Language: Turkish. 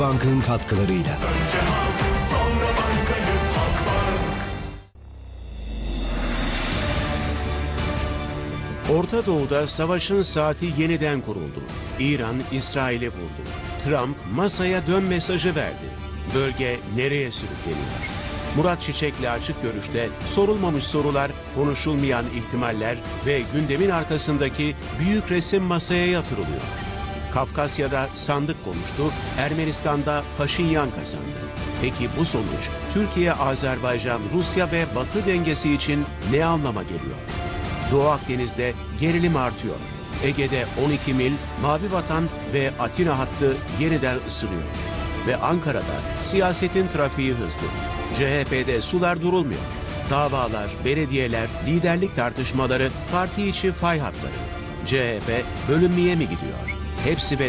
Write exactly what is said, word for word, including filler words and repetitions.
Bank'ın katkılarıyla. Önce halk, sonra bankayız Halkbank. Orta Doğu'da savaşın saati yeniden kuruldu. İran, İsrail'i vurdu. Trump masaya dön mesajı verdi. Bölge nereye sürükleniyor? Murat Çiçek'le Açık Görüş'te sorulmamış sorular, konuşulmayan ihtimaller ve gündemin arkasındaki büyük resim masaya yatırılıyor. Kafkasya'da sandık konuştu, Ermenistan'da Paşinyan kazandı. Peki bu sonuç Türkiye, Azerbaycan, Rusya ve Batı dengesi için ne anlama geliyor? Doğu Akdeniz'de gerilim artıyor. Ege'de on iki mil, Mavi Vatan ve Atina hattı yeniden ısınıyor. Ve Ankara'da siyasetin trafiği hızlı. C H P'de sular durulmuyor. Davalar, belediyeler, liderlik tartışmaları, parti içi fay hatları. C H P bölünmeye mi gidiyor? Hepsi ve